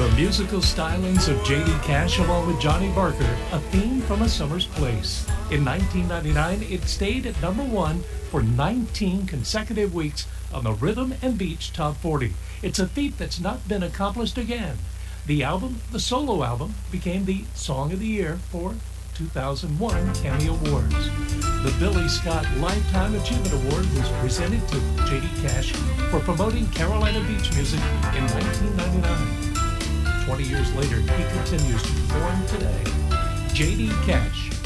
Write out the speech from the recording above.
The musical stylings of J.D. Cash along with Johnny Barker, a theme from A Summer's Place. In 1999, it stayed at number one for 19 consecutive weeks on the Rhythm and Beach Top 40. It's a feat that's not been accomplished again. The album, the solo album, became the Song of the Year for 2001 Grammy Awards. The Billy Scott Lifetime Achievement Award was presented to J.D. Cash for promoting Carolina beach music in 1999. 20 years later, he continues to perform today. J.D. Cash.